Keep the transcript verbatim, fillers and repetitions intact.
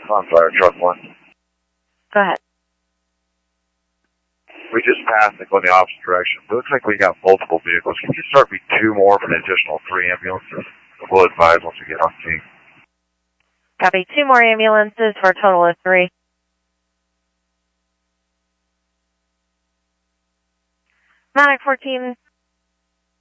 Sunfire, truck one. Go ahead. We just passed it going the opposite direction. It looks like we got multiple vehicles. Can you start me two more for an additional three ambulances? We'll advise once we get on scene. Copy. Two more ambulances for a total of three. Manic fourteen,